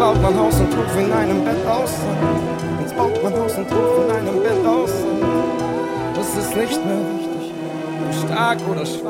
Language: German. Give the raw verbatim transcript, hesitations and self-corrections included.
baut man Haus und Hof in einem Bett aus. Jetzt baut man Haus und Hof in einem Bett aus. Es ist nicht mehr wichtig, ob stark oder schwach.